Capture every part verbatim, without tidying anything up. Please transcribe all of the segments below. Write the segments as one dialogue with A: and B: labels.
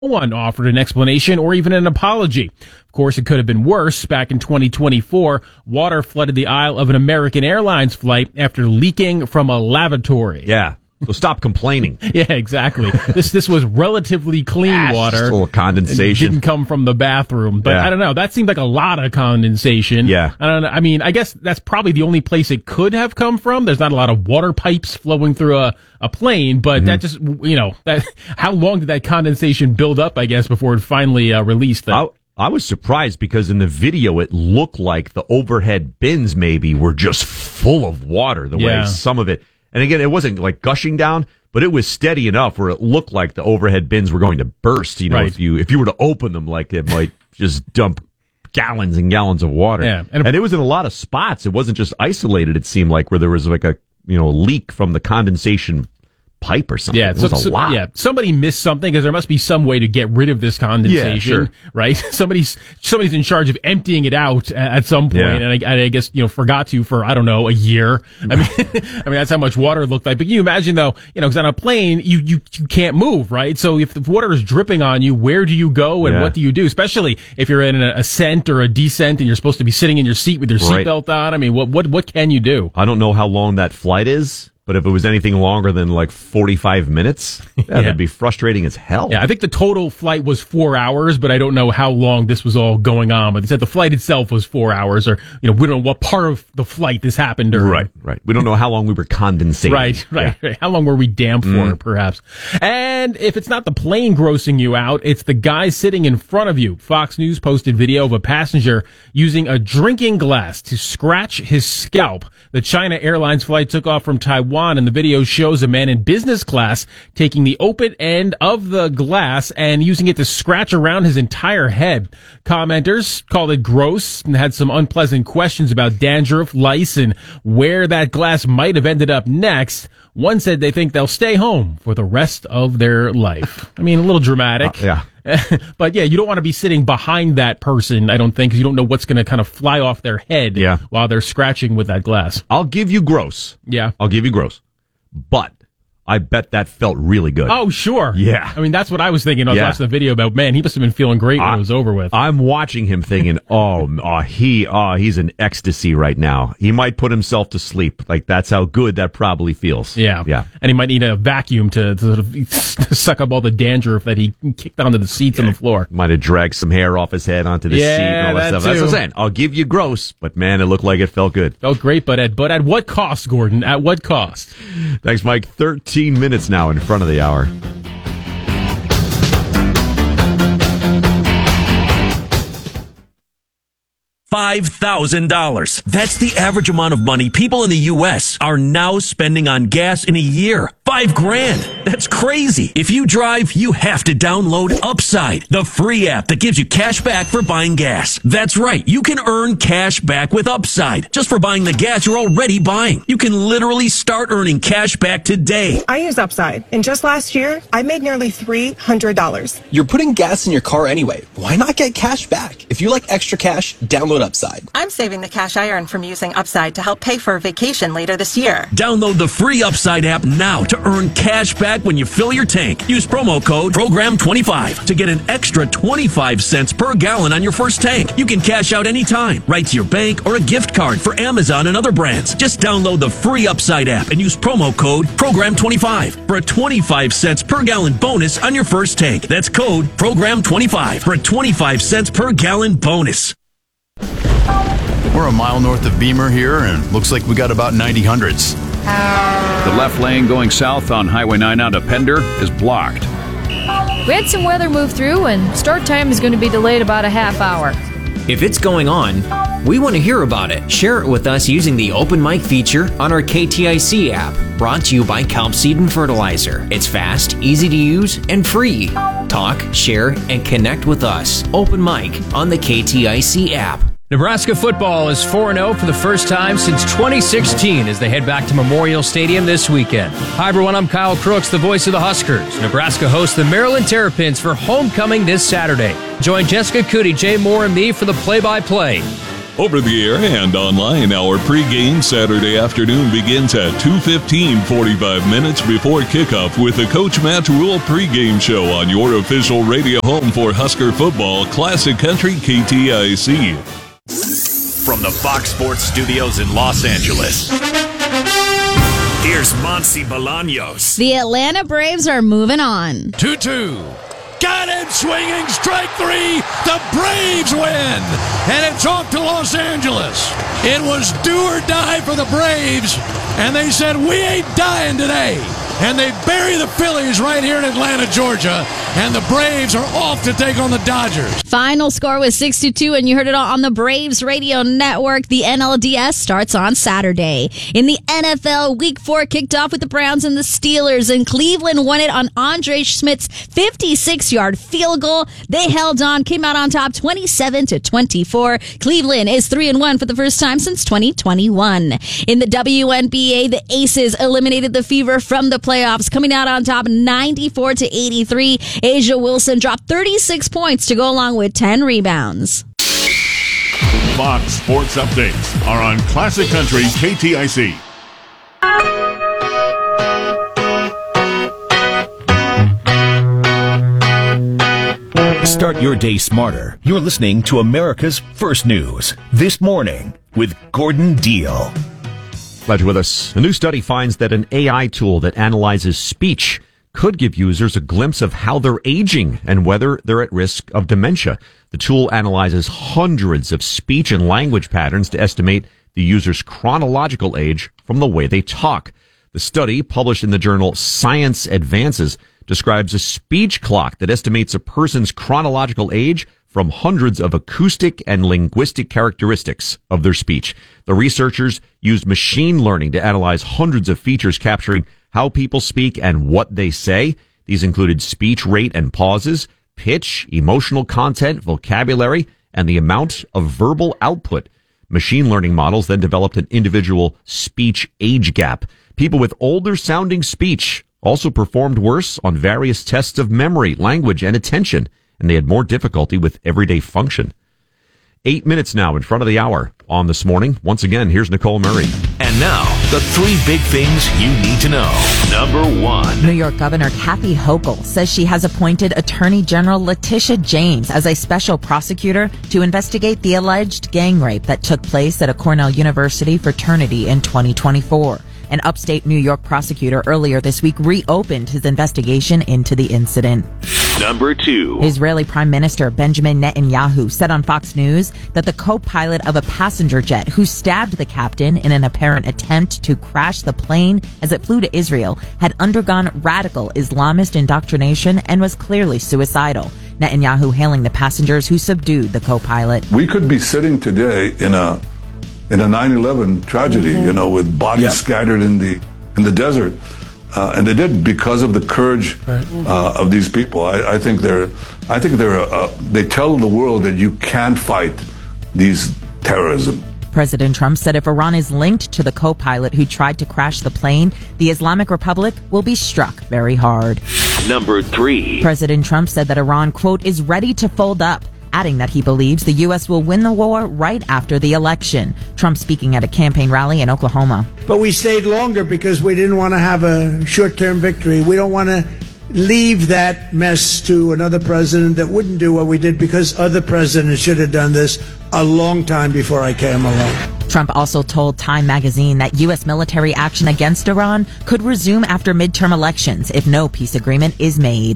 A: one offered an explanation or even an apology. Of course, it could have been worse. Back in twenty twenty-four, water flooded the aisle of an American Airlines flight after leaking from a lavatory.
B: Yeah. So stop complaining.
A: Yeah, exactly. This this was relatively clean
B: ah,
A: water.
B: Just a little condensation.
A: It didn't come from the bathroom. But
B: yeah.
A: I don't know. That seemed like a lot of condensation.
B: Yeah.
A: I don't know. I mean, I guess that's probably the only place it could have come from. There's not a lot of water pipes flowing through a, a plane, but mm-hmm. that just, you know, that how long did that condensation build up, I guess, before it finally uh, released? The,
B: I, I was surprised because in the video it looked like the overhead bins maybe were just full of water, the
A: yeah.
B: way some of it. And again, it wasn't like gushing down, but it was steady enough where it looked like the overhead bins were going to burst. You know,
A: right.
B: if you if you were to open them, like it might just dump gallons and gallons of water.
A: Yeah,
B: and, and it was in a lot of spots. It wasn't just isolated. It seemed like where there was like a you know leak from the condensation pipe or something.
A: Yeah,
B: it was
A: so,
B: a
A: so,
B: lot.
A: Yeah, somebody missed something because there must be some way to get rid of this condensation,
B: yeah, sure.
A: right? Somebody's somebody's in charge of emptying it out at some point,
B: yeah.
A: and I, I guess you know forgot to for I don't know a year. I mean, I mean that's how much water it looked like. But can you imagine though, you know, because on a plane you, you you can't move, right? So if the water is dripping on you, where do you go and
B: yeah.
A: what do you do? Especially if you're in an ascent or a descent and you're supposed to be sitting in your seat with your
B: right.
A: seatbelt on. I mean, what what what can you do?
B: I don't know how long that flight is. But if it was anything longer than like forty-five minutes, that'd
A: yeah.
B: be frustrating as hell.
A: Yeah, I think the total flight was four hours, but I don't know how long this was all going on. But they said the flight itself was four hours, or, you know, we don't know what part of the flight this happened during.
B: Right, right. We don't know how long we were condensating.
A: Right, right,
B: yeah.
A: right. How long were we damp for, mm. perhaps? And if it's not the plane grossing you out, it's the guy sitting in front of you. Fox News posted video of a passenger using a drinking glass to scratch his scalp. The China Airlines flight took off from Taiwan, and the video shows a man in business class taking the open end of the glass and using it to scratch around his entire head. Commenters called it gross and had some unpleasant questions about dandruff, lice, and where that glass might have ended up next. One said they think they'll stay home for the rest of their life. I mean, a little dramatic.
B: Uh,
A: yeah. But yeah, you don't want to be sitting behind that person, I don't think, because you don't know what's going to kind of fly off their head
B: yeah.
A: while they're scratching with that glass.
B: I'll give you gross.
A: Yeah.
B: I'll give you gross. But I bet that felt really good.
A: Oh, sure.
B: Yeah.
A: I mean, that's what I was thinking. I was
B: yeah.
A: watching the video about, man, he must have been feeling great when
B: I,
A: it was over with.
B: I'm watching him thinking, oh, oh, he, oh, he's in ecstasy right now. He might put himself to sleep. Like, that's how good that probably feels.
A: Yeah.
B: Yeah.
A: And he might need a vacuum to, to sort of to suck up all the dandruff that he kicked onto the seats yeah. on the floor.
B: Might have dragged some hair off his head onto the
A: yeah,
B: seat and all that,
A: that
B: stuff.
A: Too.
B: That's what I'm saying. I'll give you gross, but man, it looked like it felt good.
A: Felt great, but at, but at what cost, Gordon? At what cost?
B: Thanks, Mike. thirteen minutes now in front of the hour.
C: five thousand dollars. That's the average amount of money people in the U S are now spending on gas in a year. Five grand. That's crazy. If you drive, you have to download Upside, the free app that gives you cash back for buying gas. That's right. You can earn cash back with Upside just for buying the gas you're already buying. You can literally start earning cash back today.
D: I use Upside, and just last year, I made nearly three hundred dollars.
E: You're putting gas in your car anyway. Why not get cash back? If you like extra cash, download Upside.
F: I'm saving the cash I earn from using Upside to help pay for a vacation later this year.
C: Download the free Upside app now to earn cash back when you fill your tank. Use promo code program twenty-five to get an extra twenty-five cents per gallon on your first tank. You can cash out anytime, right to your bank or a gift card for Amazon and other brands. Just download the free Upside app and use promo code program twenty-five for a twenty-five cents per gallon bonus on your first tank. That's code program twenty-five for a twenty-five cents per gallon bonus.
G: We're a mile north of Beamer here, and looks like we got about ninety hundreds.
H: The left lane going south on Highway nine out of Pender is blocked.
I: We had some weather move through, and start time is going to be delayed about a half hour.
J: If it's going on, we want to hear about it. Share it with us using the Open Mic feature on our K T I C app, brought to you by Kelp Seed and Fertilizer. It's fast, easy to use, and free. Talk, share, and connect with us. Open Mic on the K T I C app.
K: Nebraska football is four and oh for the first time since twenty sixteen as they head back to Memorial Stadium this weekend. Hi, everyone. I'm Kyle Crooks, the voice of the Huskers. Nebraska hosts the Maryland Terrapins for homecoming this Saturday. Join Jessica Cootie, Jay Moore, and me for the play-by-play.
L: Over the air and online, our pregame Saturday afternoon begins at two fifteen, forty-five minutes before kickoff with the Coach Matt Rule pregame show on your official radio home for Husker football, Classic Country K T I C.
M: From the Fox Sports Studios in Los Angeles, here's Monty Bolaños.
N: The Atlanta Braves are moving on.
O: two two. Got it, swinging, strike three. The Braves win, and it's off to Los Angeles. It was do or die for the Braves, and they said, we ain't dying today. And they bury the Phillies right here in Atlanta, Georgia, and the Braves are off to take on the Dodgers.
N: Final score was six to two, and you heard it all on the Braves Radio Network. The N L D S starts on Saturday. In the N F L, Week four kicked off with the Browns and the Steelers, and Cleveland won it on Andre Schmidt's fifty-six-yard field goal. They held on, came out on top twenty-seven to twenty-four. Cleveland is three and one for the first time since twenty twenty-one. In the W N B A, the Aces eliminated the Fever from the playoffs, coming out on top ninety-four to eighty-three. Asia Wilson dropped thirty-six points to go along with ten rebounds.
P: Fox Sports Updates are on Classic Country K T I C.
M: Start your day smarter. You're listening to America's First News This Morning with Gordon Deal.
B: Glad you're with us. A new study finds that an A I tool that analyzes speech could give users a glimpse of how they're aging and whether they're at risk of dementia. The tool analyzes hundreds of speech and language patterns to estimate the user's chronological age from the way they talk. The study, published in the journal Science Advances, describes a speech clock that estimates a person's chronological age from hundreds of acoustic and linguistic characteristics of their speech. The researchers used machine learning to analyze hundreds of features capturing how people speak and what they say. These included speech rate and pauses, pitch, emotional content, vocabulary, and the amount of verbal output. Machine learning models then developed an individual speech age gap. People with older sounding speech also performed worse on various tests of memory, language, and attention, and they had more difficulty with everyday function. Eight minutes now in front of the hour on This Morning. Once again, here's Nicole Murray.
M: And now, the three big things you need to know. Number one.
Q: New York Governor Kathy Hochul says she has appointed Attorney General Letitia James as a special prosecutor to investigate the alleged gang rape that took place at a Cornell University fraternity in twenty twenty-four. An upstate New York prosecutor earlier this week reopened his investigation into the incident.
M: Number two.
Q: Israeli Prime Minister Benjamin Netanyahu said on Fox News that the co-pilot of a passenger jet who stabbed the captain in an apparent attempt to crash the plane as it flew to Israel had undergone radical Islamist indoctrination and was clearly suicidal. Netanyahu hailing the passengers who subdued the co-pilot.
R: We could be sitting today in a in a nine eleven tragedy, mm-hmm. you know, with bodies yep. scattered in the in the desert. Uh, and they did because of the courage right. uh, of these people. I, I think they're, I think they're, uh, they tell the world that you can't fight these terrorism.
Q: President Trump said if Iran is linked to the co-pilot who tried to crash the plane, the Islamic Republic will be struck very hard.
M: Number three.
Q: President Trump said that Iran, quote, is ready to fold up, adding that he believes the U S will win the war right after the election. Trump speaking at a campaign rally in Oklahoma.
S: But we stayed longer because we didn't want to have a short-term victory. We don't want to leave that mess to another president that wouldn't do what we did, because other presidents should have done this a long time before I came along.
Q: Trump also told Time magazine that U S military action against Iran could resume after midterm elections if no peace agreement is made.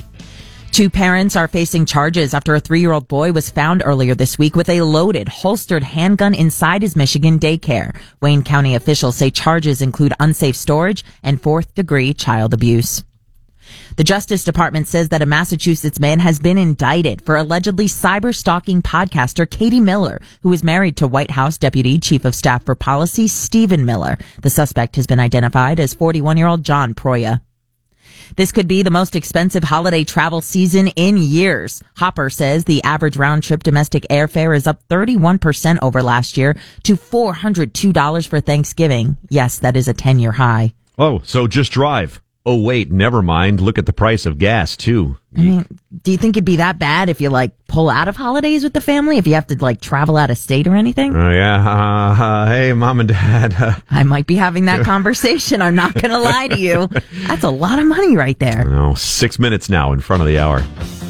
Q: Two parents are facing charges after a three-year-old boy was found earlier this week with a loaded, holstered handgun inside his Michigan daycare. Wayne County officials say charges include unsafe storage and fourth-degree child abuse. The Justice Department says that a Massachusetts man has been indicted for allegedly cyber-stalking podcaster Katie Miller, who is married to White House Deputy Chief of Staff for Policy Stephen Miller. The suspect has been identified as forty-one-year-old John Proya. This could be the most expensive holiday travel season in years. Hopper says the average round-trip domestic airfare is up thirty-one percent over last year to four hundred two dollars for Thanksgiving. Yes, that is a ten-year high.
B: Oh, so just drive. Oh, wait, never mind. Look at the price of gas, too.
Q: I mean, do you think it'd be that bad if you, like, pull out of holidays with the family? If you have to, like, travel out of state or anything?
B: Oh, yeah. Uh, uh, hey, Mom and Dad. Uh,
Q: I might be having that conversation. I'm not going to lie to you. That's a lot of money right there.
B: No, six minutes now in front of the hour.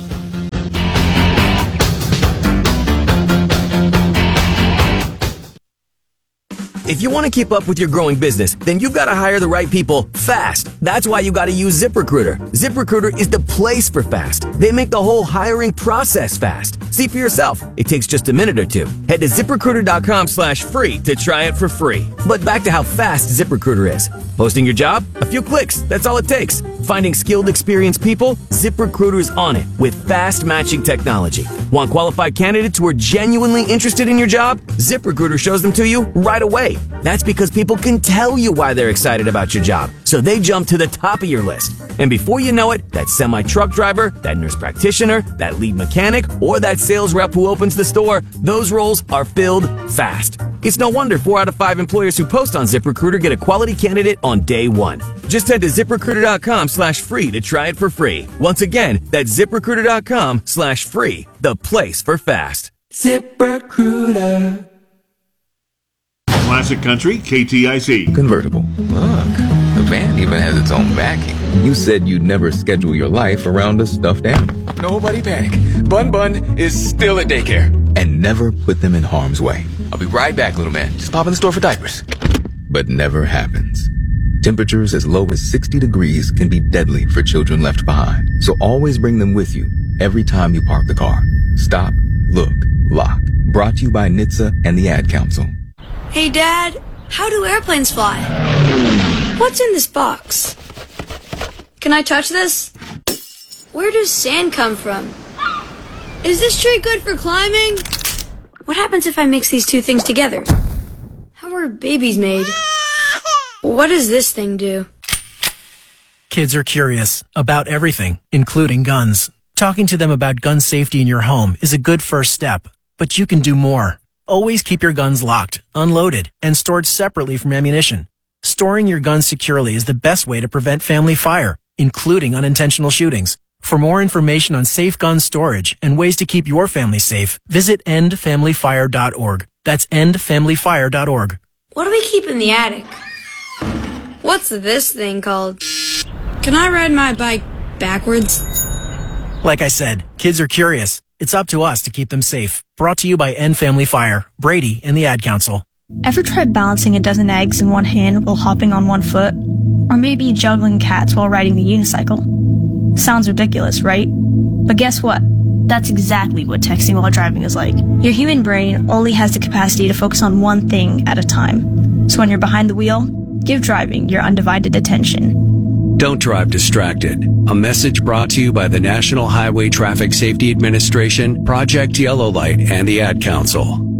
T: If you want to keep up with your growing business, then you've got to hire the right people fast. That's why you got to use ZipRecruiter. ZipRecruiter is the place for fast. They make the whole hiring process fast. See for yourself. It takes just a minute or two. Head to ZipRecruiter.com slash free to try it for free. But back to how fast ZipRecruiter is. Posting your job? A few clicks. That's all it takes. Finding skilled, experienced people? ZipRecruiter is on it with fast matching technology. Want qualified candidates who are genuinely interested in your job? ZipRecruiter shows them to you right away. That's because people can tell you why they're excited about your job, so they jump to the top of your list. And before you know it, that semi-truck driver, that nurse practitioner, that lead mechanic, or that sales rep who opens the store, those roles are filled fast. It's no wonder four out of five employers who post on ZipRecruiter get a quality candidate on day one. Just head to ZipRecruiter.com slash free to try it for free. Once again, that's ZipRecruiter.com slash free, the place for fast. ZipRecruiter.
P: Classic Country, K T I C.
U: Convertible. Look, the van even has its own backing. You said you'd never schedule your life around a stuffed animal. Nobody panic. Bun Bun is still at daycare. And never put them in harm's way. I'll be right back, little man. Just pop in the store for diapers. But never happens. Temperatures as low as sixty degrees can be deadly for children left behind. So always bring them with you every time you park the car. Stop, look, lock. Brought to you by N H T S A and the Ad Council.
V: Hey, Dad, how do airplanes fly? What's in this box? Can I touch this? Where does sand come from? Is this tree good for climbing? What happens if I mix these two things together? How are babies made? What does this thing do?
W: Kids are curious about everything, including guns. Talking to them about gun safety in your home is a good first step, but you can do more. Always keep your guns locked, unloaded, and stored separately from ammunition. Storing your guns securely is the best way to prevent family fire, including unintentional shootings. For more information on safe gun storage and ways to keep your family safe, visit end family fire dot org. That's end family fire dot org.
V: What do we keep in the attic? What's this thing called? Can I ride my bike backwards?
W: Like I said, kids are curious. It's up to us to keep them safe. Brought to you by End Family Fire, Brady, and the Ad Council.
X: Ever tried balancing a dozen eggs in one hand while hopping on one foot? Or maybe juggling cats while riding the unicycle? Sounds ridiculous, right? But guess what? That's exactly what texting while driving is like. Your human brain only has the capacity to focus on one thing at a time. So when you're behind the wheel, give driving your undivided attention.
Y: Don't drive distracted. A message brought to you by the National Highway Traffic Safety Administration, Project Yellow Light, and the Ad Council.